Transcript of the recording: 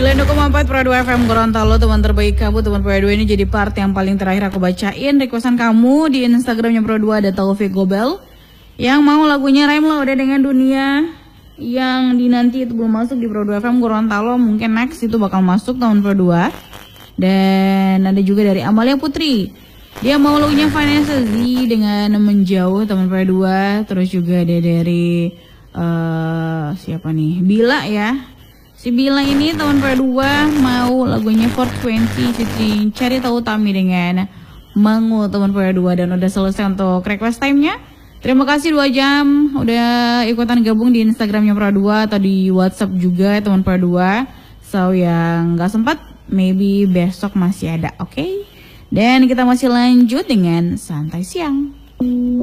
92,4 Pro 2 FM Gorontalo, teman terbaik kamu, teman Pro 2 ini jadi part yang paling terakhir aku bacain requestan kamu di Instagramnya Pro 2 ada Taufik Gobel yang mau lagunya Rem Lah Udah Dengan Dunia yang dinanti itu belum masuk di Pro 2 FM Gorontalo, mungkin next itu bakal masuk tahun Pro 2. Dan ada juga dari Amalia Putri, dia mau lagunya Vanessa Z dengan Menjauh teman Pro 2. Terus juga ada dari siapa nih, Bila ya. Si Bila ini tahun Pro 2 mau lagunya 420 featuring Carita Utami dengan Mangu teman Pro 2. Dan udah selesai untuk request time-nya. Terima kasih 2 jam udah ikutan gabung di Instagramnya Pro 2 atau di WhatsApp juga teman Pro 2. So yang gak sempat maybe besok masih ada, oke? Dan kita masih lanjut dengan Santai Siang.